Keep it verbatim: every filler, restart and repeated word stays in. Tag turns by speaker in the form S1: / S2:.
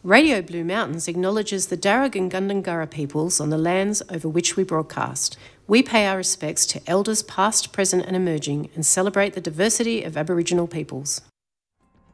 S1: Radio Blue Mountains acknowledges the Darug and Gundungurra peoples on the lands over which we broadcast. We pay our respects to elders past, present and emerging and celebrate the diversity of Aboriginal peoples.